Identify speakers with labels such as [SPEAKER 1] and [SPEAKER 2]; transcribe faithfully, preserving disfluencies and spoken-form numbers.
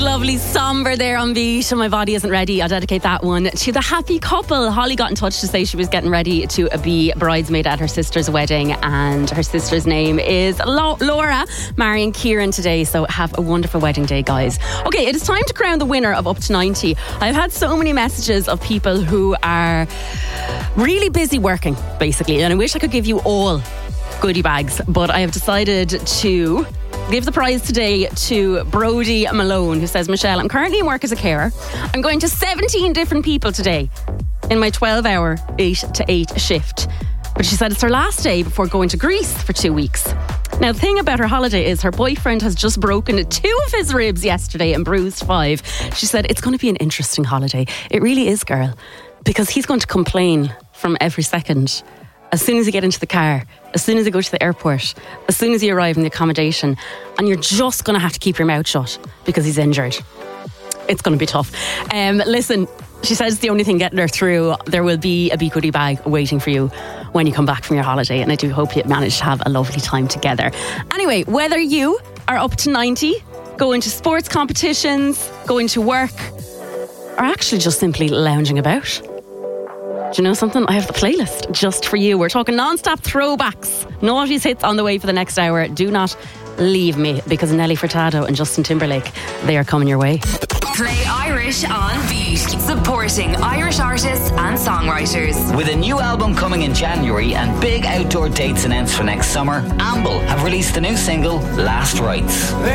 [SPEAKER 1] Lovely somber there on beat. My body isn't ready. I'll dedicate that one to the happy couple. Holly got in touch to say she was getting ready to be bridesmaid at her sister's wedding, and her sister's name is Lo- Laura, marrying Kieran today. So have a wonderful wedding day, guys. Okay, it is time to crown the winner of Up to ninety. I've had so many messages of people who are really busy working, basically, and I wish I could give you all goodie bags, but I have decided to give the prize today to Brody Malone, who says, Michelle, I'm currently in work as a carer. I'm going to seventeen different people today in my twelve hour eight to eight shift. But she said it's her last day before going to Greece for two weeks. Now, the thing about her holiday is her boyfriend has just broken two of his ribs yesterday and bruised five. She said it's going to be an interesting holiday. It really is, girl, because he's going to complain from every second. As soon as you get into the car, as soon as you go to the airport, as soon as you arrive in the accommodation, and you're just going to have to keep your mouth shut because he's injured. It's going to be tough. Um, listen, she says it's the only thing getting her through. There will be a Be Goodie bag waiting for you when you come back from your holiday, and I do hope you manage to have a lovely time together. Anyway, whether you are up to ninety, going to sports competitions, going to work, or actually just simply lounging about, do you know something? I have the playlist just for you. We're talking non-stop throwbacks. Naughty's hits on the way for the next hour. Do not leave me, because Nelly Furtado and Justin Timberlake, they are coming your way.
[SPEAKER 2] Play Irish on Beat, supporting Irish artists and songwriters.
[SPEAKER 3] With a new album coming in January and big outdoor dates announced for next summer, Amble have released the new single Last Rites.